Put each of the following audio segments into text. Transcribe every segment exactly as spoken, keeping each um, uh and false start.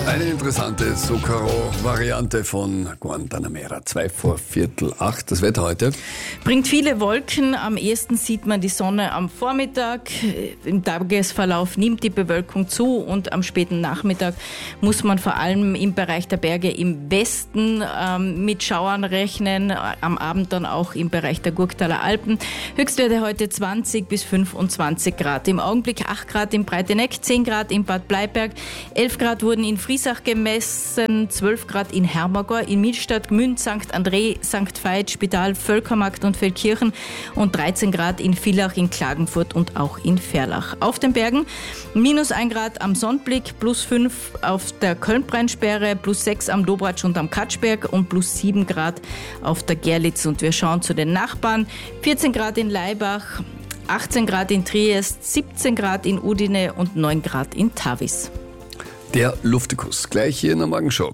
Eine interessante Socorro-Variante von Guantanamera. Zwei vor Viertel acht. Das Wetter heute? Bringt viele Wolken. Am ehesten sieht man die Sonne am Vormittag. Im Tagesverlauf nimmt die Bewölkung zu und am späten Nachmittag muss man vor allem im Bereich der Berge im Westen ähm, mit Schauern rechnen. Am Abend dann auch im Bereich der Gurktaler Alpen. Höchstwerte heute zwanzig bis fünfundzwanzig Grad. Im Augenblick acht Grad in Breiteneck, zehn Grad in Bad Bleiberg, elf Grad wurden in Friesach gemessen, zwölf Grad in Hermagor, in Millstatt, Gmünd, Sankt André, Sankt Veit, Spital, Völkermarkt und Feldkirchen und dreizehn Grad in Villach, in Klagenfurt und auch in Verlach. Auf den Bergen minus ein Grad am Sonnblick, plus fünf auf der Köln-Breinsperre, plus sechs am Dobratsch und am Katschberg und plus sieben Grad auf der Gerlitz. Und wir schauen zu den Nachbarn. vierzehn Grad in Laibach, achtzehn Grad in Triest, siebzehn Grad in Udine und neun Grad in Tavis. Der Luftikus, gleich hier in der Morgenshow.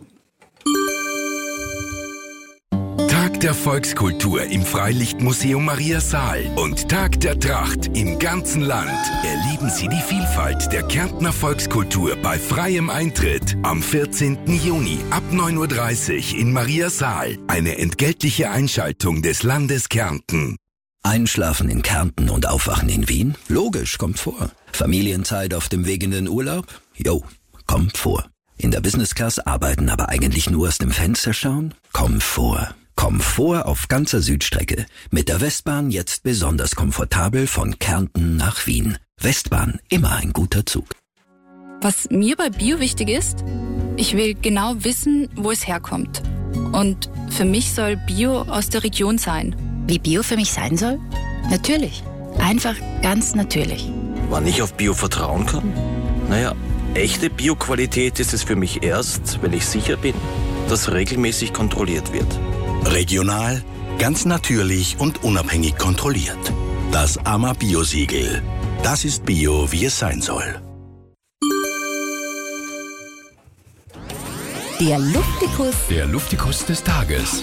Tag der Volkskultur im Freilichtmuseum Maria Saal und Tag der Tracht im ganzen Land. Erleben Sie die Vielfalt der Kärntner Volkskultur bei freiem Eintritt am vierzehnten Juni ab neun Uhr dreißig in Maria Saal. Eine entgeltliche Einschaltung des Landes Kärnten. Einschlafen in Kärnten und aufwachen in Wien? Logisch, kommt vor. Familienzeit auf dem Weg in den Urlaub? Jo, kommt vor. In der Business Class arbeiten, aber eigentlich nur aus dem Fenster schauen? Komfort. Komfort auf ganzer Südstrecke. Mit der Westbahn jetzt besonders komfortabel von Kärnten nach Wien. Westbahn, immer ein guter Zug. Was mir bei Bio wichtig ist, ich will genau wissen, wo es herkommt. Und für mich soll Bio aus der Region sein. Wie Bio für mich sein soll? Natürlich. Einfach ganz natürlich. Wann ich auf Bio vertrauen kann? Naja, echte Bio-Qualität ist es für mich erst, wenn ich sicher bin, dass regelmäßig kontrolliert wird. Regional, ganz natürlich und unabhängig kontrolliert. Das A M A Bio-Siegel. Das ist Bio, wie es sein soll. Der Luftikus. Der Luftikus des Tages.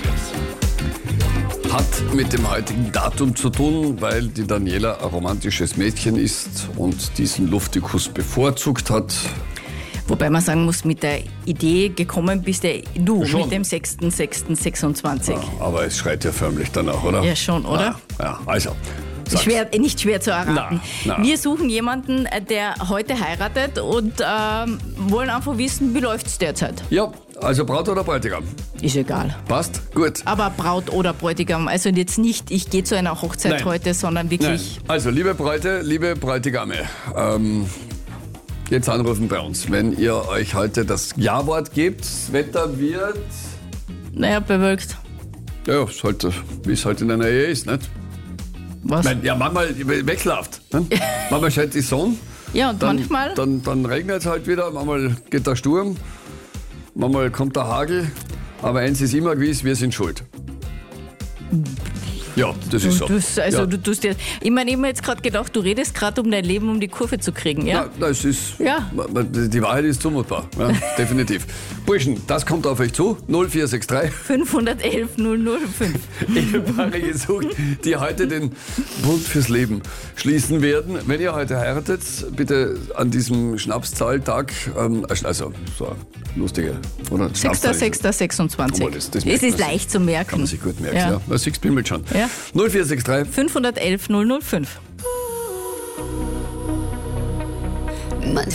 Hat mit dem heutigen Datum zu tun, weil die Daniela ein romantisches Mädchen ist und diesen Luftikus bevorzugt hat. Wobei man sagen muss, mit der Idee gekommen bist ja du Schon. mit dem sechster sechster sechsundzwanzig. Ja, aber es schreit ja förmlich danach, oder? Ja, schon, oder? Ja, ja also. sag's. Schwer, nicht schwer zu erraten. Na, na. Wir suchen jemanden, der heute heiratet und ähm, wollen einfach wissen, wie läuft es derzeit? Ja, also Braut oder Bräutigam? Ist egal. Passt? Gut. Aber Braut oder Bräutigam, also jetzt nicht, ich gehe zu einer Hochzeit Nein. heute, sondern wirklich... Nein. Also, liebe Bräute, liebe Bräutigame, ähm, jetzt anrufen bei uns. Wenn ihr euch heute das Ja-Wort gebt, das Wetter wird... Naja, bewölkt. Ja, ist halt, wie es halt in einer Ehe ist, nicht? Was? Nein, ja, manchmal wechselhaft. Ne? Manchmal scheint die Sonne. Ja, und dann, manchmal? Dann, dann regnet es halt wieder, manchmal geht der Sturm, manchmal kommt der Hagel. Aber eins ist immer gewiss, wir sind schuld. Ja, das ist so. Du tust, also ja. du tust dir, ich meine, ich habe mir jetzt gerade gedacht, du redest gerade um dein Leben, um die Kurve zu kriegen, ja? Ja, das ist, Ja. die Wahrheit ist zumutbar, ja, definitiv. Burschen, das kommt auf euch zu, null vier sechs drei. fünfhundertelf null null fünf. Ehepaare gesucht, die heute den Bund fürs Leben schließen werden. Wenn ihr heute heiratet, bitte an diesem Schnapszahltag, ähm, also so eine lustige, oder? sechster sechster sechsundzwanzig. Oh, das- das es merkt ist man leicht sich. zu merken. Kann man sich gut merken, Ja. ja. ja. Das bimmelt schon. Ja. null vier sechs drei. fünfhundertelf null null fünf.